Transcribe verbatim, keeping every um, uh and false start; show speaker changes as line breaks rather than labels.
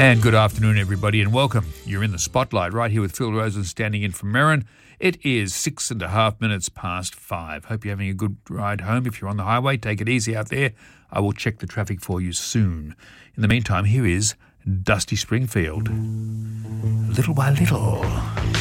And good afternoon, everybody, and welcome. You're in the spotlight right here with Phil Rosen standing in for Merrin. It is six and a half minutes past five. Hope you're having a good ride home. If you're on the highway, take it easy out there. I will check the traffic for you soon. In the meantime, here is Dusty Springfield. Little by little.